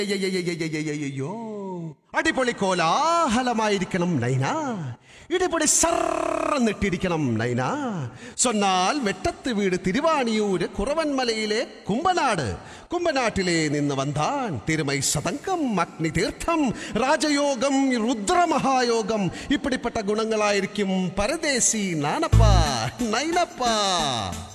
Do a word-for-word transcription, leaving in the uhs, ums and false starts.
അയ്യോ, അടിപൊളി കോലാഹലമായിരിക്കണം നൈന. ഇടിപൊളി സർന്നിട്ടിരിക്കണം നൈന. സൊന്നാൽ വെട്ടത്ത് വീട് തിരുവാണിയൂര് കുറവൻമലയിലെ കുമ്പനാട്. കുമ്പനാട്ടിലെ നിന്ന് വന്താൻ തിരുമൈ സതങ്കം അഗ്നി തീർത്ഥം രാജയോഗം രുദ്രമഹായോഗം ഇപ്പിടിപ്പെട്ട ഗുണങ്ങളായിരിക്കും പരദേശി നാനപ്പ നൈനപ്പ.